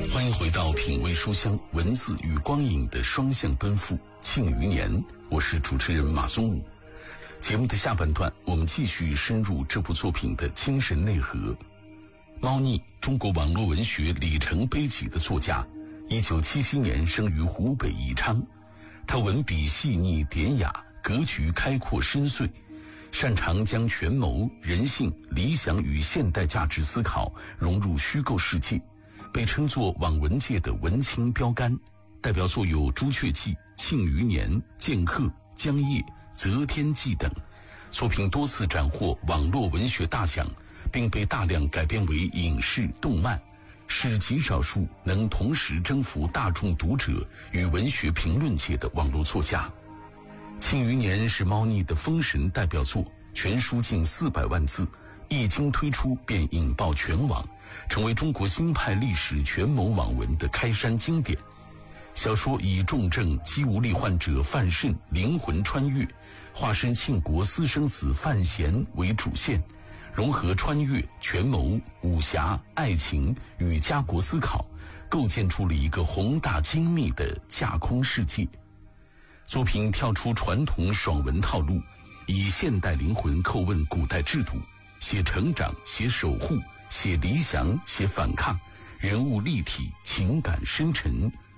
欢迎回到品味书香，文字与光影的双向奔赴。庆余年，我是主持人马松武。节目的下半段，我们继续深入这部作品的精神内核。猫腻，中国网络文学里程碑级的作家，1977年生于湖北宜昌。他文笔细腻典雅，格局开阔深邃，擅长将权谋、人性、理想与现代价值思考融入虚构世界，被称作网文界的文青标杆。代表作有《朱雀记》《庆余年》《剑客》《江夜》《择天记》等，作品多次斩获网络文学大奖，并被大量改编为影视、动漫，是极少数能同时征服大众读者与文学评论界的网络作家。《庆余年》是猫腻的封神代表作，全书近400万字，一经推出便引爆全网，成为中国新派历史权谋网文的开山经典。小说以重症肌无力患者范慎灵魂穿越，化身庆国私生子范闲为主线，融合穿越、权谋、武侠、爱情与家国思考，构建出了一个宏大精密的架空世界。作品跳出传统爽文套路，以现代灵魂叩问古代制度，写成长，写守护，写理想，写反抗，人物立体，情感深沉，